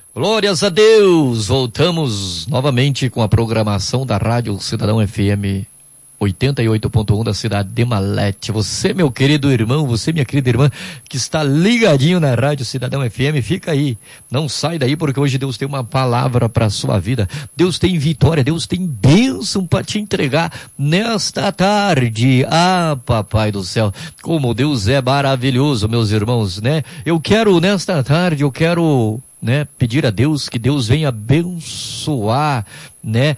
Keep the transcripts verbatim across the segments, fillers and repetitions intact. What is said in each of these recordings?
Glórias a Deus! Voltamos novamente com a programação da Rádio Cidadão F M oitenta e oito ponto um da cidade de Malete. Você, meu querido irmão, você, minha querida irmã, que está ligadinho na Rádio Cidadão F M, fica aí. Não sai daí, porque hoje Deus tem uma palavra para a sua vida. Deus tem vitória, Deus tem bênção para te entregar nesta tarde. Ah, papai do céu, como Deus é maravilhoso, meus irmãos, né? Eu quero, nesta tarde, eu quero, né, pedir a Deus que Deus venha abençoar, né,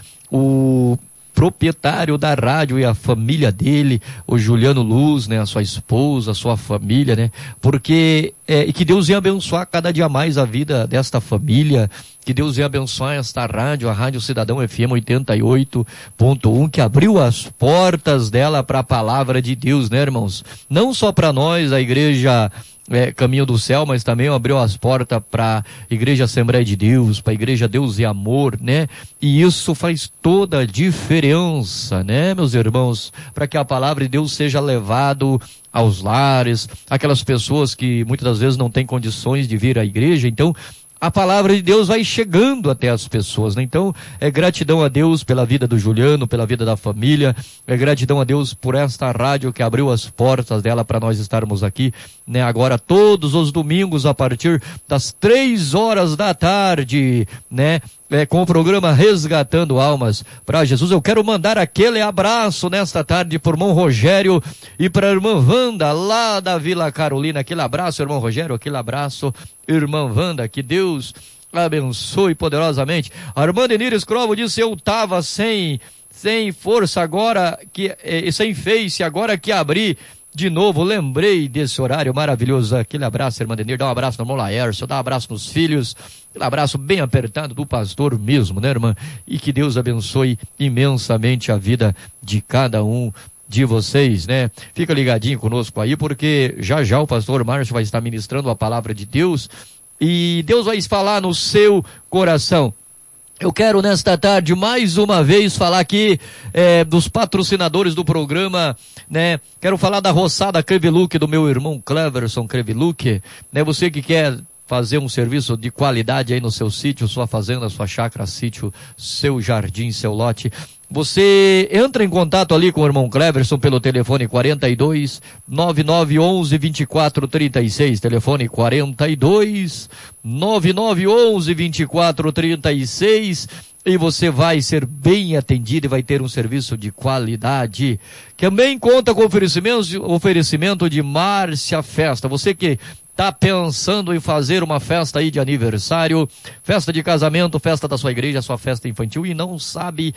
o proprietário da rádio e a família dele, o Juliano Luz, né, a sua esposa, a sua família, né, porque, é, e que Deus venha abençoar cada dia mais a vida desta família, que Deus venha abençoar esta rádio, a Rádio Cidadão F M oitenta e oito ponto um, que abriu as portas dela para a palavra de Deus, né, irmãos? Não só para nós, a igreja É, Caminho do Céu, mas também abriu as portas para a Igreja Assembleia de Deus, para a Igreja Deus e Amor, né? E isso faz toda a diferença, né, meus irmãos? Para que a palavra de Deus seja levado aos lares, aquelas pessoas que muitas das vezes não têm condições de vir à igreja, então a palavra de Deus vai chegando até as pessoas, né? Então, é gratidão a Deus pela vida do Juliano, pela vida da família, é gratidão a Deus por esta rádio que abriu as portas dela para nós estarmos aqui, né? Agora, todos os domingos, a partir das três horas da tarde, né? É, com o programa Resgatando Almas para Jesus. Eu quero mandar aquele abraço nesta tarde por irmão Rogério e para a irmã Wanda, lá da Vila Carolina. Aquele abraço, irmão Rogério, aquele abraço, irmã Wanda, que Deus abençoe poderosamente. A irmã Denir Escrovo disse, eu estava sem, sem força agora, que, eh, sem face, agora que abri de novo, lembrei desse horário maravilhoso. Aquele abraço, irmã Denir, dá um abraço no irmão Laércio, dá um abraço nos filhos, aquele abraço bem apertado do pastor mesmo, né, irmã? E que Deus abençoe imensamente a vida de cada um de vocês, né? Fica ligadinho conosco aí, porque já já o pastor Márcio vai estar ministrando a palavra de Deus e Deus vai falar no seu coração. Eu quero nesta tarde mais uma vez falar aqui é, dos patrocinadores do programa, né? Quero falar da roçada Creviluque do meu irmão Cleverson Creviluque, né? Você que quer fazer um serviço de qualidade aí no seu sítio, sua fazenda, sua chácara, sítio, seu jardim, seu lote. Você entra em contato ali com o irmão Cleverson pelo telefone quarenta e dois, nove nove onze, vinte e quatro trinta e seis, telefone quarenta e dois, nove nove onze, vinte e quatro trinta e seis, e você vai ser bem atendido e vai ter um serviço de qualidade. Também conta com oferecimento, oferecimento de Márcia Festa. Você que tá pensando em fazer uma festa aí de aniversário, festa de casamento, festa da sua igreja, sua festa infantil, e não sabe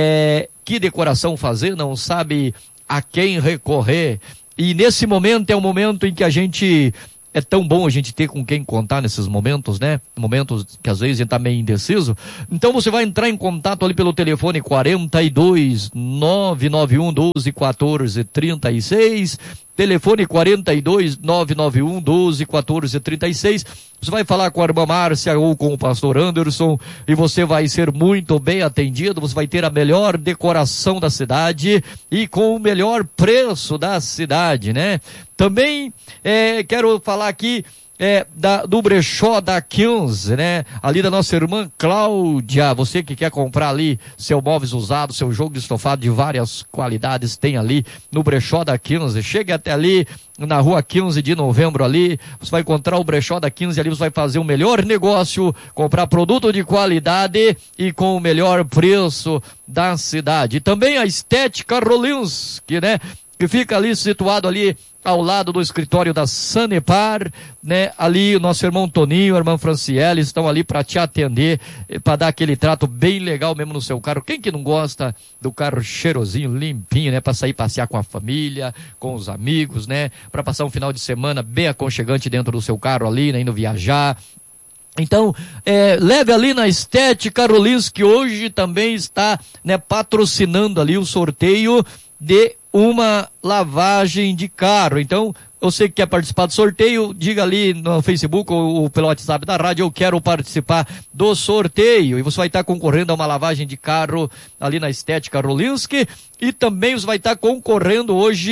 é, que decoração fazer, não sabe a quem recorrer. E nesse momento é um momento em que a gente... É tão bom a gente ter com quem contar nesses momentos, né? Momentos que às vezes a gente tá meio indeciso. Então você vai entrar em contato ali pelo telefone quarenta e dois, nove nove um, doze, quatorze, trinta e seis. Telefone quarenta e dois, nove nove um, doze, quatorze, trinta e seis. Você vai falar com a irmã Márcia ou com o pastor Anderson e você vai ser muito bem atendido. Você vai ter a melhor decoração da cidade e com o melhor preço da cidade, né? Também é, quero falar aqui é, da, do brechó da quinze, né? Ali da nossa irmã Cláudia. Você que quer comprar ali seu móveis usados, seu jogo de estofado de várias qualidades, tem ali no brechó da quinze. Chegue até ali na rua quinze de novembro ali, você vai encontrar o brechó da quinze ali, você vai fazer o melhor negócio, comprar produto de qualidade e com o melhor preço da cidade. E também a Estética Rolinski, né? Que fica ali situado ali ao lado do escritório da Sanepar, né? Ali o nosso irmão Toninho, a irmã Franciele estão ali para te atender, para dar aquele trato bem legal mesmo no seu carro. Quem que não gosta do carro cheirosinho, limpinho, né? Para sair passear com a família, com os amigos, né? Para passar um final de semana bem aconchegante dentro do seu carro ali, né? Indo viajar. Então, é, leve ali na Estética Rolinski, que hoje também está, né, patrocinando ali o sorteio de uma lavagem de carro. Então, você que quer participar do sorteio, diga ali no Facebook ou, ou pelo WhatsApp da rádio, eu quero participar do sorteio. E você vai estar concorrendo a uma lavagem de carro ali na Estética Rolinski. E também você vai estar concorrendo hoje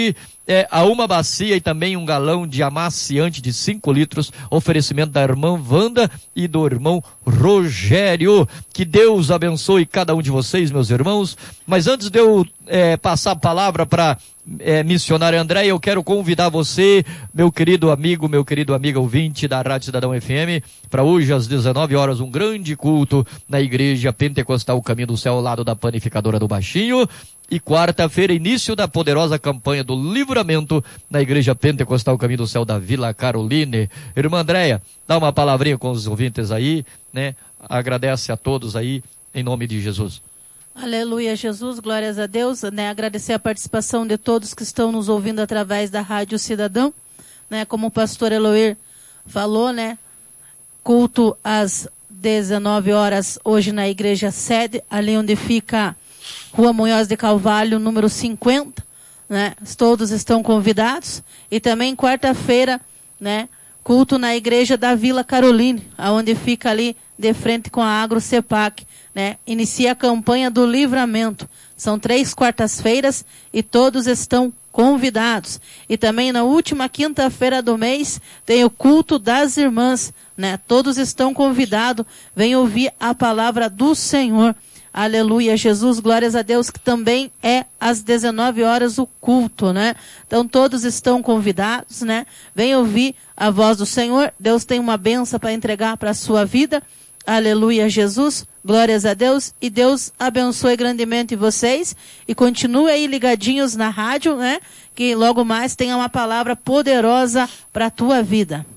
é, a uma bacia e também um galão de amaciante de cinco litros, oferecimento da irmã Wanda e do irmão Rogério. Que Deus abençoe cada um de vocês, meus irmãos. Mas antes de eu é, passar a palavra para É, missionário André, eu quero convidar você, meu querido amigo, meu querido amigo ouvinte da Rádio Cidadão F M, para hoje às dezenove horas, um grande culto na Igreja Pentecostal Caminho do Céu, ao lado da Panificadora do Baixinho. E quarta-feira, início da poderosa campanha do livramento na Igreja Pentecostal Caminho do Céu da Vila Caroline. Irmã Andréia, dá uma palavrinha com os ouvintes aí, né? Agradece a todos aí, em nome de Jesus. Aleluia, Jesus, glórias a Deus, né? Agradecer a participação de todos que estão nos ouvindo através da Rádio Cidadão, né? Como o pastor Eloir falou, né? Culto às dezenove horas hoje na igreja sede, ali onde fica Rua Munhoz de Carvalho, número cinquenta, né? Todos estão convidados. E também quarta-feira, né? Culto na igreja da Vila Caroline, aonde fica ali de frente com a Agro Cepac, né? Inicia a campanha do livramento. São três quartas-feiras e todos estão convidados. E também na última quinta-feira do mês tem o culto das irmãs, né? Todos estão convidados. Venham ouvir a palavra do Senhor. Aleluia, Jesus, glórias a Deus, que também é às dezenove horas o culto, né? Então todos estão convidados, né? Venham ouvir a voz do Senhor. Deus tem uma bênção para entregar para a sua vida. Aleluia, Jesus, glórias a Deus, e Deus abençoe grandemente vocês, e continue aí ligadinhos na rádio, né, que logo mais tenha uma palavra poderosa para a tua vida.